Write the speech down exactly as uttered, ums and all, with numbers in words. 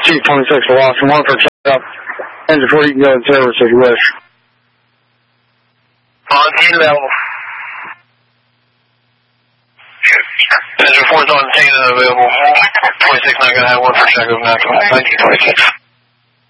G twenty-six for Washington, one for checkup. Engine four, you can go in service if you wish. On G level. Engine four is on scene and available. twenty-six, not going to have one for checkup now. Thank you, twenty-six.